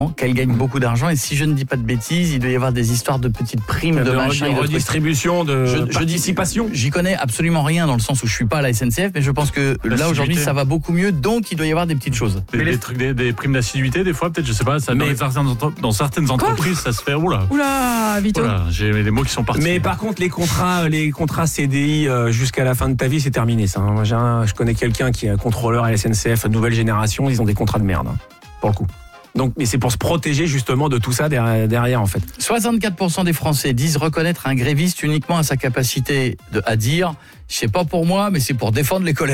qu'elle gagne beaucoup d'argent, et si je ne dis pas de bêtises, il doit y avoir des histoires de petites primes, de machin, de redistribution, de participation. J'y connais absolument rien dans le sens où je suis pas à la SNCF, mais je pense que là aujourd'hui ça va beaucoup mieux, donc il doit y avoir des petites choses. Des trucs, des primes d'assiduité, des fois, peut-être, je sais pas, ça, dans certaines entreprises, ça se fait. Oula, Vito. J'ai les mots qui sont partis. Mais par contre, les contrats CDI jusqu'à la fin de ta vie, c'est terminé ça. Moi, je connais quelqu'un qui est contrôleur à la SNCF, nouvelle génération, ils ont des contrats de merde, pour le coup. Donc, mais c'est pour se protéger justement de tout ça derrière en fait. 64% des Français disent reconnaître un gréviste uniquement à sa capacité à dire « c'est pas pour moi, mais c'est pour défendre les collègues ».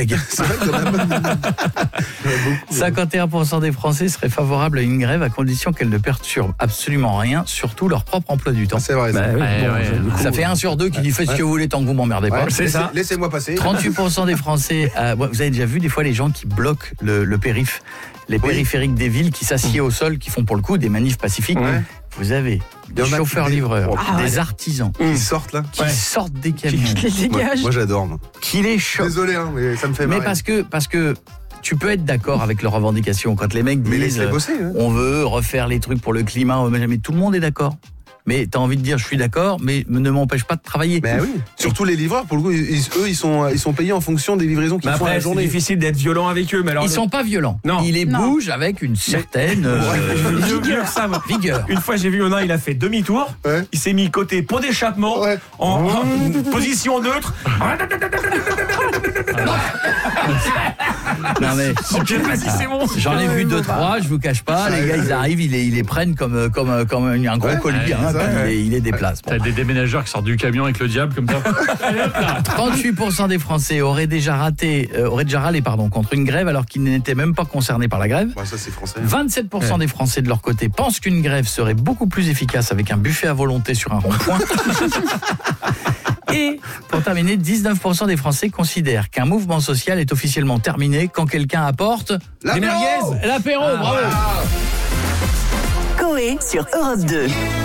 51% des Français seraient favorables à une grève à condition qu'elle ne perturbe absolument rien, surtout leur propre emploi du temps. C'est vrai. Ça fait 1 sur 2 qui dit « faites ce que vous voulez tant que vous m'emmerdez pas ». C'est ça. Laissez-moi passer. 38% des Français, vous avez déjà vu des fois les gens qui bloquent le périph', les périphériques des villes qui s'assiedent au sol, qui font pour le coup des manifs pacifiques. Ouais. Vous avez des chauffeurs-livreurs, des artisans qui sortent là, qui sortent des camions, Qui les dégage. moi j'adore. qui les choquent. Désolé, mais ça me fait marrer. Mais parce que tu peux être d'accord avec leurs revendications. Quand les mecs Mais disent laisse-les bosser. on veut refaire les trucs pour le climat, mais tout le monde est d'accord. Mais t'as envie de dire je suis d'accord, mais ne m'empêche pas de travailler. Ben oui. Surtout les livreurs, pour le coup, ils sont payés en fonction des livraisons qu'ils font à la Après, journée. c'est difficile d'être violent avec eux, mais alors Ils sont pas violents. Non. Ils les bougent avec une certaine vigueur. vigueur. Une fois, j'ai vu un, il a fait demi-tour. Ouais. Il s'est mis côté pot d'échappement, Ouais. en position neutre. Non mais c'est bon. j'en ai vu 2-3, je vous cache pas. Les gars, ils arrivent, ils les prennent comme un gros collier, c'est ça, puis ils les déplacent. Bon. T'as des déménageurs qui sortent du camion avec le diable comme ça. 38% des Français auraient déjà râlé contre une grève alors qu'ils n'étaient même pas concernés par la grève. Ouais, ça c'est français. 27% des Français de leur côté pensent qu'une grève serait beaucoup plus efficace avec un buffet à volonté sur un rond-point. Et pour terminer, 19% des Français considèrent qu'un mouvement social est officiellement terminé quand quelqu'un apporte L'apéro. l'apéro. Bravo. Coé sur Europe 2.